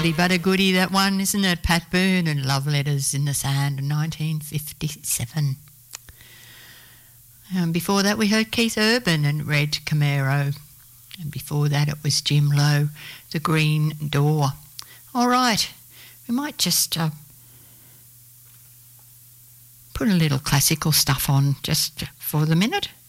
oldie but a goodie, that one, isn't it? Pat Boone and Love Letters in the Sand in 1957. Before that we heard Keith Urban and Red Camaro. And before that it was Jim Lowe, The Green Door. All right, we might just put a little classical stuff on just for the minute.